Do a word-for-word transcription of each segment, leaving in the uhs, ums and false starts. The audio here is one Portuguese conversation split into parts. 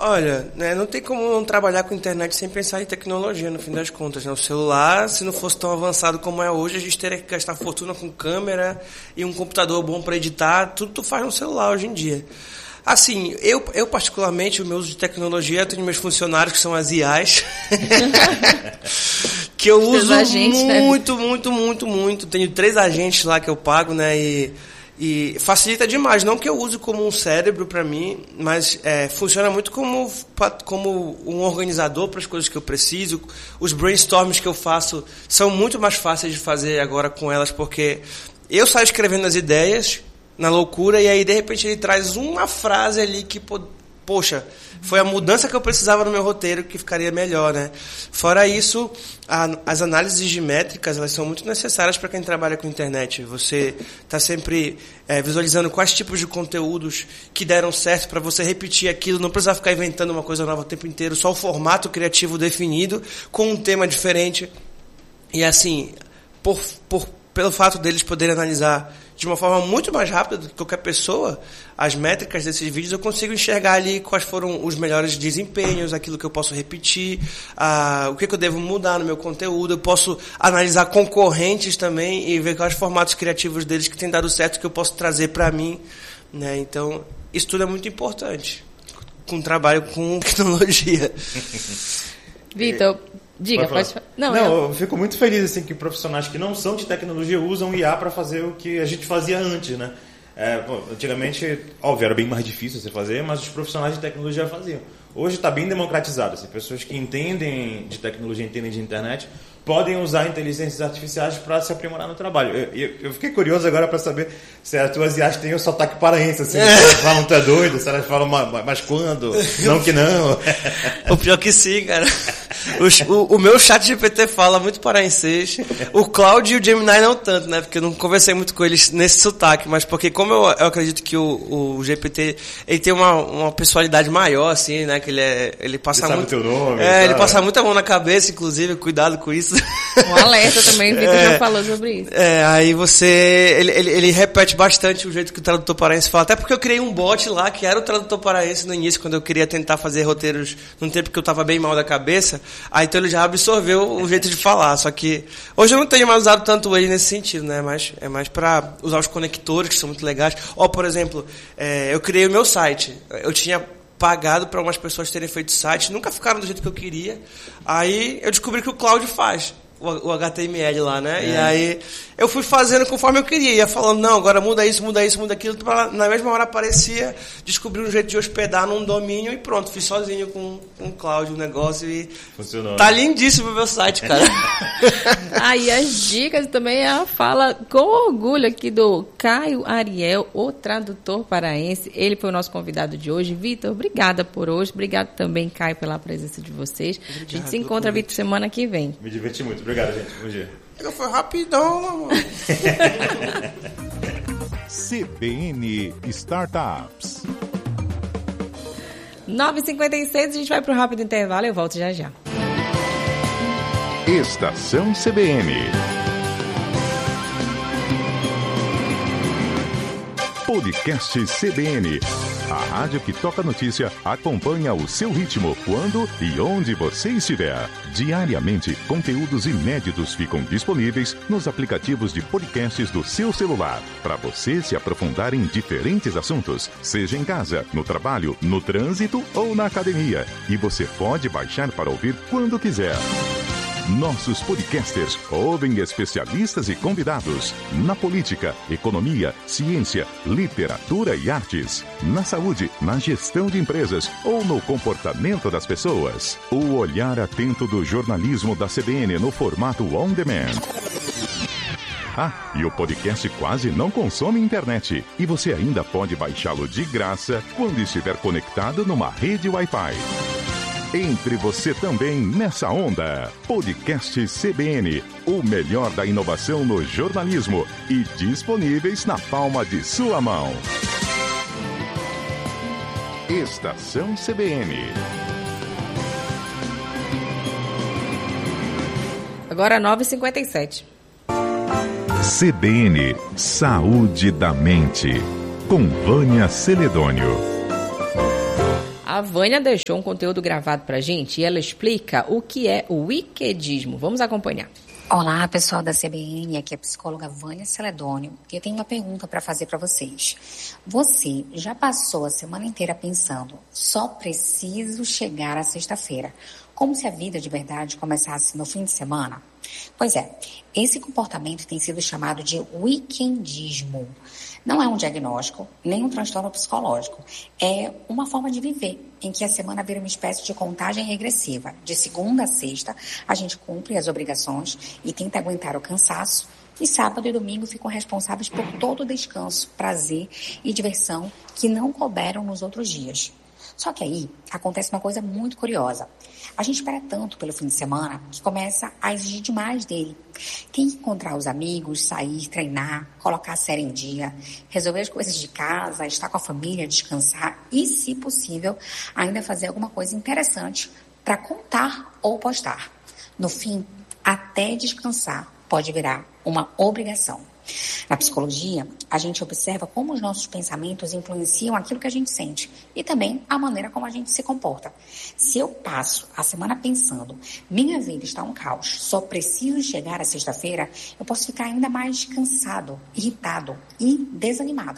Olha, né, não tem como não trabalhar com internet sem pensar em tecnologia, no fim das contas. Né? O celular, se não fosse tão avançado como é hoje, a gente teria que gastar fortuna com câmera e um computador bom para editar. Tudo tu faz no celular hoje em dia. Assim, eu, eu particularmente, o meu uso de tecnologia, eu tenho meus funcionários que são as I As, que eu uso agentes, muito, né? muito, muito, muito. Tenho três agentes lá que eu pago, né? E, e facilita demais. Não que eu use como um cérebro para mim, mas é, funciona muito como, como um organizador para as coisas que eu preciso. Os brainstorms que eu faço são muito mais fáceis de fazer agora com elas, porque eu saio escrevendo as ideias na loucura, e aí de repente ele traz uma frase ali que, poxa, foi a mudança que eu precisava no meu roteiro que ficaria melhor, né? Fora isso, a, as análises de métricas, elas são muito necessárias para quem trabalha com internet. Você está sempre é, visualizando quais tipos de conteúdos que deram certo para você repetir aquilo, não precisar ficar inventando uma coisa nova o tempo inteiro, só o formato criativo definido, com um tema diferente. E assim, por, por, pelo fato deles poderem analisar de uma forma muito mais rápida do que qualquer pessoa, as métricas desses vídeos, eu consigo enxergar ali quais foram os melhores desempenhos, aquilo que eu posso repetir, ah, o que, que eu devo mudar no meu conteúdo. Eu posso analisar concorrentes também e ver quais formatos criativos deles que têm dado certo, que eu posso trazer para mim, né? Então, isso tudo é muito importante com trabalho com tecnologia. Vitor, diga, pode falar. Não, não eu... eu fico muito feliz assim, que profissionais que não são de tecnologia usam I A para fazer o que a gente fazia antes, né? É, bom, antigamente, óbvio, era bem mais difícil você fazer, mas os profissionais de tecnologia faziam. Hoje está bem democratizado. Assim, pessoas que entendem de tecnologia, entendem de internet, podem usar inteligências artificiais para se aprimorar no trabalho. Eu, eu, eu fiquei curioso agora para saber se as tuas I As têm o sotaque paraense. Assim, se elas falam, tu é doido? Se elas falam, mas, mas quando? Não que não. O pior que sim, cara. O, o, o meu chat G P T fala muito paraense. O Cláudio e o Gemini não tanto, né? Porque eu não conversei muito com eles nesse sotaque, mas porque como eu, eu acredito que o, o G P T ele tem uma, uma personalidade maior, assim, né? Que ele, é, ele passa ele muito... sabe o teu nome. É, tá? ele passa muita mão na cabeça, inclusive, cuidado com isso. Um alerta também, o Vitor é, já falou sobre isso. É, aí você... Ele, ele, ele repete bastante o jeito que o tradutor paraense fala. Até porque eu criei um bot lá, que era o tradutor paraense no início, quando eu queria tentar fazer roteiros num tempo que eu tava bem mal da cabeça. Aí então ele já absorveu o jeito de falar. Só que hoje eu não tenho mais usado tanto ele nesse sentido, né? Mas é mais pra usar os conectores, que são muito legais. Ó, por exemplo, é, eu criei o meu site. Eu tinha pagado para umas pessoas terem feito site, nunca ficaram do jeito que eu queria. Aí eu descobri que o Cláudio faz o H T M L lá, né? É. E aí eu fui fazendo conforme eu queria, ia falando, não, agora muda isso, muda isso, muda aquilo. Na mesma hora aparecia, descobri um jeito de hospedar num domínio e pronto, fiz sozinho com, com o Cláudio o negócio e funcionou. Tá lindíssimo o meu site, cara. Aí ah, as dicas também, ela fala com orgulho aqui do Caio Ariel, o tradutor paraense. Ele foi o nosso convidado de hoje. Vitor, obrigada por hoje. Obrigado também, Caio, pela presença de vocês. Obrigado, a gente se encontra, Vitor, semana que vem. Me diverti muito. Obrigado, gente. Bom dia. Foi rapidão, amor. C B N Startups. nove e cinquenta e seis, a gente vai para o rápido intervalo e eu volto já já. Estação C B N. Podcast C B N. A rádio que toca notícia acompanha o seu ritmo, quando e onde você estiver. Diariamente, conteúdos inéditos ficam disponíveis nos aplicativos de podcasts do seu celular, para você se aprofundar em diferentes assuntos, seja em casa, no trabalho, no trânsito ou na academia. E você pode baixar para ouvir quando quiser. Nossos podcasters ouvem especialistas e convidados na política, economia, ciência, literatura e artes, na saúde, na gestão de empresas ou no comportamento das pessoas. O olhar atento do jornalismo da C B N no formato on demand. Ah, e o podcast quase não consome internet. E você ainda pode baixá-lo de graça quando estiver conectado numa rede Wi-Fi. Entre você também nessa onda. Podcast C B N, o melhor da inovação no jornalismo e disponíveis na palma de sua mão. Estação C B N. Agora nove e cinquenta e sete. C B N Saúde da Mente, com Vânia Celedônio. A Vânia deixou um conteúdo gravado pra gente e ela explica o que é o wikedismo. Vamos acompanhar. Olá, pessoal da C B N, aqui é a psicóloga Vânia Celedônio e eu tenho uma pergunta para fazer para vocês. Você já passou a semana inteira pensando, só preciso chegar à sexta-feira, como se a vida de verdade começasse no fim de semana? Pois é, esse comportamento tem sido chamado de weekendismo. Não é um diagnóstico, nem um transtorno psicológico. É uma forma de viver, em que a semana vira uma espécie de contagem regressiva. De segunda a sexta, a gente cumpre as obrigações e tenta aguentar o cansaço. E sábado e domingo ficam responsáveis por todo o descanso, prazer e diversão que não couberam nos outros dias. Só que aí acontece uma coisa muito curiosa. A gente espera tanto pelo fim de semana que começa a exigir demais dele. Tem que encontrar os amigos, sair, treinar, colocar a série em dia, resolver as coisas de casa, estar com a família, descansar e, se possível, ainda fazer alguma coisa interessante para contar ou postar. No fim, até descansar pode virar uma obrigação. Na psicologia, a gente observa como os nossos pensamentos influenciam aquilo que a gente sente e também a maneira como a gente se comporta. Se eu passo a semana pensando, minha vida está um caos, só preciso chegar à sexta-feira, eu posso ficar ainda mais cansado, irritado e desanimado.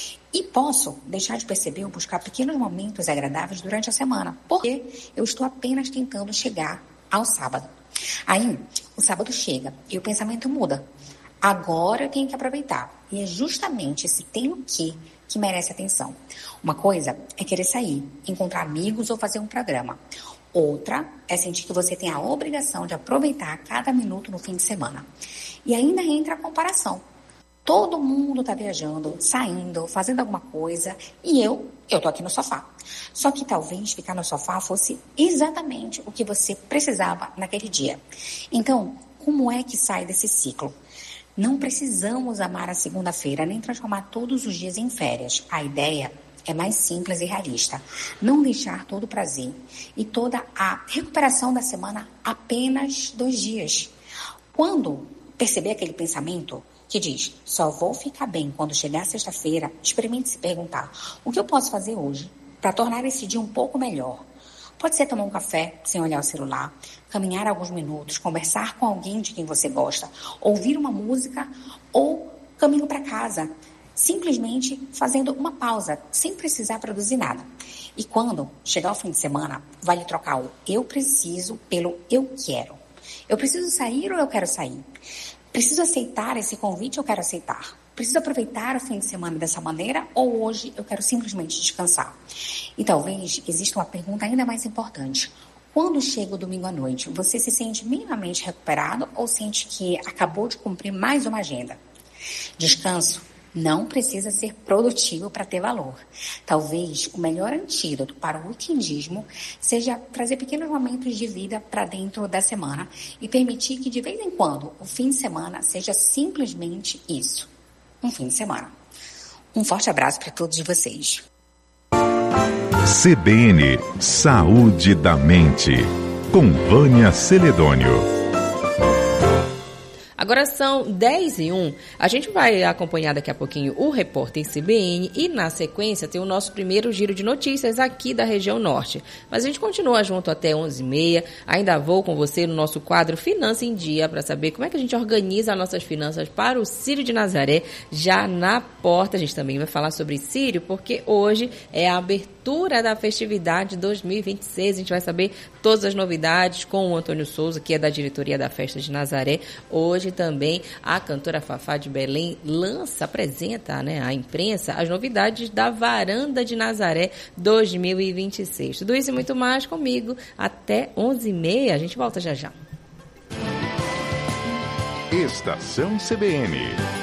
E posso deixar de perceber ou buscar pequenos momentos agradáveis durante a semana, porque eu estou apenas tentando chegar ao sábado. Aí, o sábado chega e o pensamento muda. Agora eu tenho que aproveitar. E é justamente esse tenho que que merece atenção. Uma coisa é querer sair, encontrar amigos ou fazer um programa. Outra é sentir que você tem a obrigação de aproveitar cada minuto no fim de semana. E ainda entra a comparação. Todo mundo está viajando, saindo, fazendo alguma coisa e eu, eu tô aqui no sofá. Só que talvez ficar no sofá fosse exatamente o que você precisava naquele dia. Então, como é que sai desse ciclo? Não precisamos amar a segunda-feira nem transformar todos os dias em férias. A ideia é mais simples e realista. Não deixar todo o prazer e toda a recuperação da semana apenas dois dias. Quando perceber aquele pensamento que diz, só vou ficar bem quando chegar sexta-feira, experimente se perguntar, o que eu posso fazer hoje para tornar esse dia um pouco melhor? Pode ser tomar um café sem olhar o celular, caminhar alguns minutos, conversar com alguém de quem você gosta, ouvir uma música ou caminho para casa, simplesmente fazendo uma pausa, sem precisar produzir nada. E quando chegar o fim de semana, vale trocar o eu preciso pelo eu quero. Eu preciso sair ou eu quero sair? Preciso aceitar esse convite ou eu quero aceitar? Preciso aproveitar o fim de semana dessa maneira ou hoje eu quero simplesmente descansar? E talvez exista uma pergunta ainda mais importante. Quando chega o domingo à noite, você se sente minimamente recuperado ou sente que acabou de cumprir mais uma agenda? Descanso não precisa ser produtivo para ter valor. Talvez o melhor antídoto para o weekendismo seja trazer pequenos momentos de vida para dentro da semana e permitir que de vez em quando o fim de semana seja simplesmente isso. Um fim de semana. Um forte abraço para todos vocês. C B N Saúde da Mente, com Vânia Celedônio. Agora são dez e um. A gente vai acompanhar daqui a pouquinho o Repórter C B N e, na sequência, tem o nosso primeiro giro de notícias aqui da região norte. Mas a gente continua junto até onze e meia. Ainda vou com você no nosso quadro Finança em Dia para saber como é que a gente organiza as nossas finanças para o Círio de Nazaré já na porta. A gente também vai falar sobre Círio, porque hoje é a abertura da festividade dois mil e vinte e seis. A gente vai saber todas as novidades com o Antônio Souza, que é da diretoria da Festa de Nazaré. Hoje também a cantora Fafá de Belém lança, apresenta, né, à imprensa as novidades da Varanda de Nazaré dois mil e vinte e seis. Tudo isso e muito mais comigo até onze e meia. A gente volta já já. Estação C B N.